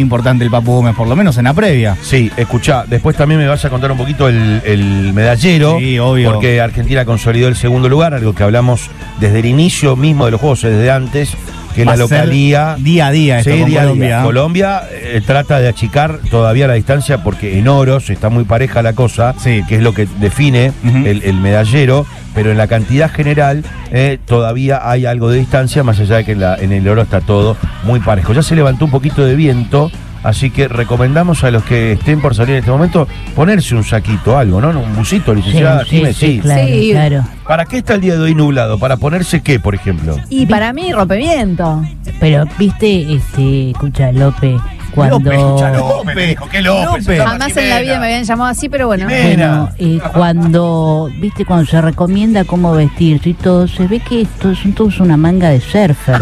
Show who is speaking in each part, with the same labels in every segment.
Speaker 1: importante el Papu Gómez, por lo menos en la previa.
Speaker 2: Sí, escuchá, después también me vas a contar un poquito el medallero.
Speaker 1: Sí, obvio.
Speaker 2: Porque Argentina consolidó el segundo lugar, algo que hablamos desde el inicio mismo de los Juegos, desde antes, que
Speaker 1: Va
Speaker 2: la
Speaker 1: a ser
Speaker 2: localía...
Speaker 1: día a día esto
Speaker 2: Sí,
Speaker 1: con
Speaker 2: día a
Speaker 1: Colombia.
Speaker 2: día. Colombia trata de achicar todavía la distancia porque en oros está muy pareja la cosa,
Speaker 1: Sí.
Speaker 2: que es lo que define el medallero, pero en la cantidad general todavía hay algo de distancia, más allá de que en el oro está todo muy parejo. Ya se levantó un poquito de viento, así que recomendamos a los que estén por salir en este momento ponerse un saquito, algo, ¿no? Un busito, licenciada.
Speaker 3: Sí, claro,
Speaker 4: Sí.
Speaker 3: claro.
Speaker 2: ¿Para qué está el día de hoy nublado? ¿Para ponerse qué, por ejemplo?
Speaker 4: Y para mí, rompeviento.
Speaker 3: Pero, viste, escucha, López, cuando...
Speaker 2: López, dijo, ¿qué López?
Speaker 4: Jamás en la vida me habían llamado así, pero bueno.
Speaker 3: Bueno, cuando se recomienda cómo vestirse y todo, se ve que son todos una manga de surfer.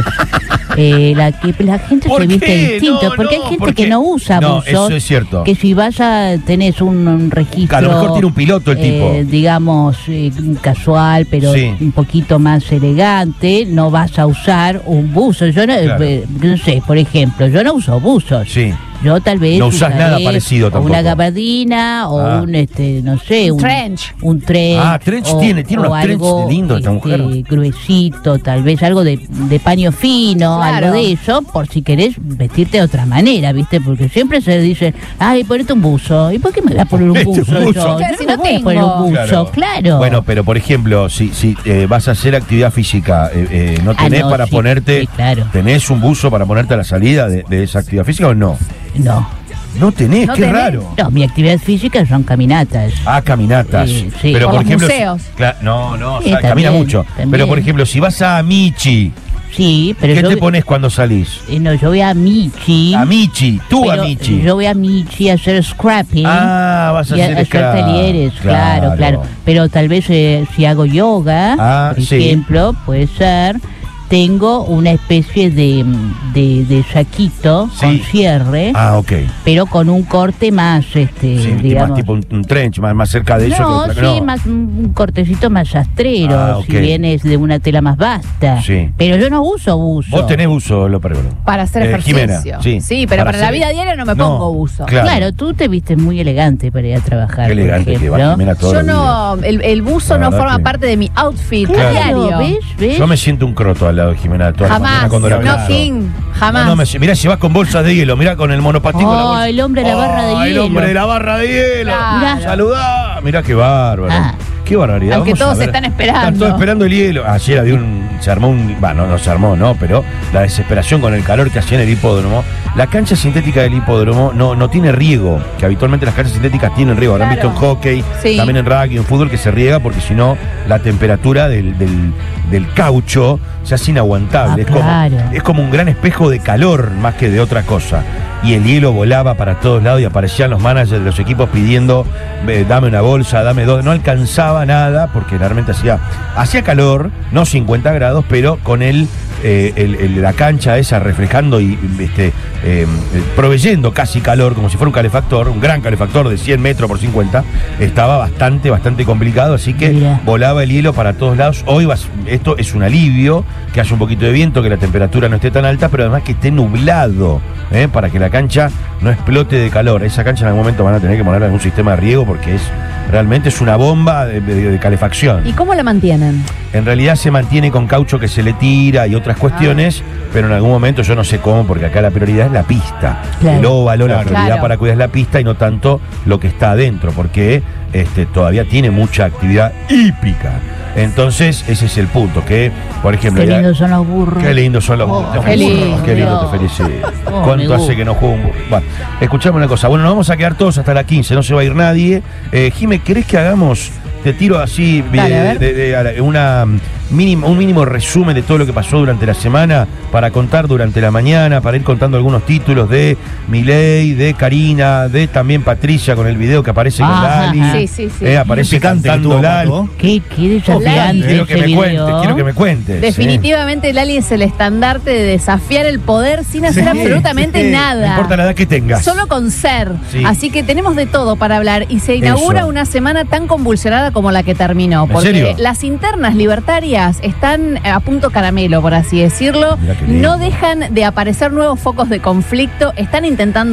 Speaker 3: La gente
Speaker 2: ¿Por
Speaker 3: se viste
Speaker 2: qué?
Speaker 3: distinto,
Speaker 2: No,
Speaker 3: porque
Speaker 2: no,
Speaker 3: hay gente
Speaker 2: porque-
Speaker 3: que no usa
Speaker 2: No,
Speaker 3: buzos.
Speaker 2: eso es cierto.
Speaker 3: Que si tenés un registro...
Speaker 2: A lo mejor tiene un piloto el tipo.
Speaker 3: Digamos, casual, pero
Speaker 2: Sí.
Speaker 3: un poquito más elegante, no vas a usar un buzo. Yo no,
Speaker 2: Claro.
Speaker 3: no sé, por ejemplo, yo no uso buzos.
Speaker 2: Sí.
Speaker 3: Yo tal vez
Speaker 2: No usás
Speaker 3: usaré
Speaker 2: nada parecido
Speaker 3: o
Speaker 2: tampoco.
Speaker 3: una gabardina o
Speaker 2: Ah.
Speaker 3: no sé,
Speaker 4: Un trench.
Speaker 3: un trench.
Speaker 2: Ah, trench tiene unos trench
Speaker 3: algo,
Speaker 2: lindos esta mujer.
Speaker 3: gruesito, tal vez algo de paño fino,
Speaker 4: Claro.
Speaker 3: algo de eso, por si querés vestirte de otra manera, ¿viste? Porque siempre se dice, ay, ponete un buzo. ¿Y por qué me voy a poner un
Speaker 2: Ponete un
Speaker 3: buzo?
Speaker 2: buzo.
Speaker 3: Yo
Speaker 4: Claro, si
Speaker 3: no
Speaker 4: no
Speaker 3: me voy a poner
Speaker 4: tengo.
Speaker 3: un buzo, claro.
Speaker 2: Bueno, pero por ejemplo, si vas a hacer actividad física, ¿no tenés
Speaker 3: no,
Speaker 2: para
Speaker 3: sí,
Speaker 2: ponerte,
Speaker 3: sí, claro.
Speaker 2: tenés un buzo para ponerte a la salida de esa actividad física o no?
Speaker 3: No.
Speaker 2: No tenés,
Speaker 4: ¿No
Speaker 2: qué
Speaker 4: tenés?
Speaker 2: raro.
Speaker 3: No, mi actividad física son caminatas.
Speaker 2: Ah, caminatas.
Speaker 3: Sí.
Speaker 2: Pero
Speaker 4: Por
Speaker 2: por
Speaker 4: los
Speaker 2: ejemplo,
Speaker 4: museos.
Speaker 2: no,
Speaker 3: Sí,
Speaker 2: camina
Speaker 3: también,
Speaker 2: mucho.
Speaker 3: también.
Speaker 2: Pero por ejemplo, si vas a Michi,
Speaker 3: Sí, pero
Speaker 2: ¿qué
Speaker 3: yo...
Speaker 2: te pones cuando salís?
Speaker 3: No, yo voy a Michi.
Speaker 2: A Michi, tú
Speaker 3: pero
Speaker 2: a Michi.
Speaker 3: Yo voy a Michi a hacer scrapping.
Speaker 2: Ah, vas a
Speaker 3: y
Speaker 2: hacer
Speaker 3: talleres, claro. Pero tal vez si hago yoga, por
Speaker 2: sí.
Speaker 3: ejemplo, puede ser. Tengo una especie de saquito
Speaker 2: Sí.
Speaker 3: con cierre,
Speaker 2: Ah, ok.
Speaker 3: pero con un corte más,
Speaker 2: Sí,
Speaker 3: digamos.
Speaker 2: más tipo un trench, más cerca de eso.
Speaker 3: No,
Speaker 2: que
Speaker 3: sí,
Speaker 2: otra- no.
Speaker 3: más un cortecito más rastrero,
Speaker 2: Ah, ok.
Speaker 3: si bien es de una tela más vasta.
Speaker 2: Sí.
Speaker 3: Pero yo no uso buzo.
Speaker 2: Vos tenés buzo, López.
Speaker 4: Para hacer ejercicio.
Speaker 2: Jimena, sí.
Speaker 4: pero para la
Speaker 2: hacer-
Speaker 4: vida diaria no me
Speaker 2: No,
Speaker 4: pongo buzo.
Speaker 2: claro.
Speaker 3: Tú te vistes muy elegante para ir a trabajar.
Speaker 2: Qué elegante
Speaker 3: por
Speaker 2: que va
Speaker 3: ejemplo.
Speaker 2: Jimena todos
Speaker 4: Yo
Speaker 2: los
Speaker 4: no, el buzo
Speaker 2: La
Speaker 4: no
Speaker 2: verdad
Speaker 4: forma
Speaker 2: que-
Speaker 4: parte de mi outfit
Speaker 2: Claro.
Speaker 4: diario.
Speaker 3: ¿Ves?
Speaker 2: días. Yo me siento un croto al lado de Jimena toda la mañana
Speaker 4: Jamás,
Speaker 2: cuando la
Speaker 4: no
Speaker 2: cruzo.
Speaker 4: King, jamás.
Speaker 2: No, mirá, si vas con bolsas de hielo, mirá con el monopatín con la bolsa.
Speaker 3: El hombre de la barra de
Speaker 2: El
Speaker 3: hielo.
Speaker 2: hombre de la barra de hielo.
Speaker 4: Claro.
Speaker 2: Saludá. Mirá qué bárbaro.
Speaker 3: Ah.
Speaker 2: Qué barbaridad.
Speaker 4: Al que
Speaker 2: Vamos a
Speaker 4: todos
Speaker 2: ver.
Speaker 4: están esperando.
Speaker 2: Están todos esperando el hielo. Ayer había se armó no se armó, no, pero la desesperación con el calor que hacía en el hipódromo. La cancha sintética del hipódromo no tiene riego, que habitualmente las canchas sintéticas tienen riego. Habrán
Speaker 4: Claro.
Speaker 2: visto en hockey,
Speaker 4: Sí.
Speaker 2: también en rugby, en fútbol, que se riega porque si no, la temperatura del caucho se hace inaguantable.
Speaker 3: Ah, claro.
Speaker 2: Es como un gran espejo de calor más que de otra cosa. Y el hielo volaba para todos lados y aparecían los managers de los equipos pidiendo dame una bolsa, dame dos. No alcanzaba nada porque realmente hacía calor, no 50 grados, pero con la cancha esa reflejando y proveyendo casi calor, como si fuera un calefactor, un gran calefactor de 100 metros por 50, estaba bastante complicado, así que
Speaker 3: Mira.
Speaker 2: volaba el hielo para todos lados. Hoy esto es un alivio, que haya un poquito de viento, que la temperatura no esté tan alta, pero además que esté nublado, para que la cancha no explote de calor. Esa cancha en algún momento van a tener que ponerle algún sistema de riego porque realmente es una bomba de calefacción.
Speaker 4: ¿Y cómo la mantienen?
Speaker 2: En realidad se mantiene con caucho que se le tira y otras cuestiones, pero en algún momento yo no sé cómo, porque acá la prioridad es la pista.
Speaker 3: Claro.
Speaker 2: El óvalo, la prioridad
Speaker 4: Claro.
Speaker 2: para cuidar es la pista y no tanto lo que está adentro, porque todavía tiene mucha actividad hípica. Entonces, ese es el punto, que, por ejemplo...
Speaker 3: Qué
Speaker 2: ya-
Speaker 3: lindos son los burros.
Speaker 2: Qué lindos son los burros.
Speaker 4: qué lindo.
Speaker 2: Qué lindo, te felicito.
Speaker 3: Oh, me
Speaker 2: ¿Cuánto hace
Speaker 3: gusta.
Speaker 2: que no juego un burro? Bueno, escuchame una cosa. Bueno, nos vamos a quedar todos hasta las 15, no se va a ir nadie. Jime, ¿querés que hagamos, te tiro así,
Speaker 4: Dale, a ver.
Speaker 2: un mínimo resumen de todo lo que pasó durante la semana para contar durante la mañana, para ir contando algunos títulos de Milei, de Karina, de también Patricia con el video que aparece con
Speaker 3: Ajá.
Speaker 2: Lali.
Speaker 4: Sí.
Speaker 2: Aparece
Speaker 1: Picante que
Speaker 2: cantando
Speaker 1: tuvo
Speaker 2: Lali.
Speaker 1: Pato.
Speaker 3: Qué desafiante
Speaker 2: Quiero que
Speaker 3: ese
Speaker 2: me cuentes,
Speaker 3: video.
Speaker 2: quiero que me cuentes.
Speaker 4: Definitivamente Lali es el estandarte de desafiar el poder sin hacer
Speaker 1: Sí,
Speaker 4: absolutamente
Speaker 1: sí.
Speaker 4: nada.
Speaker 2: No importa la edad que tengas.
Speaker 4: Solo con ser.
Speaker 2: Sí.
Speaker 4: Así que tenemos de todo para hablar y se inaugura
Speaker 2: Eso.
Speaker 4: una semana tan convulsionada como la que terminó.
Speaker 2: ¿En
Speaker 4: Porque
Speaker 2: serio?
Speaker 4: las internas libertarias están a punto caramelo, por así decirlo.
Speaker 2: Mirá qué lindo.
Speaker 4: No dejan de aparecer nuevos focos de conflicto. Están intentando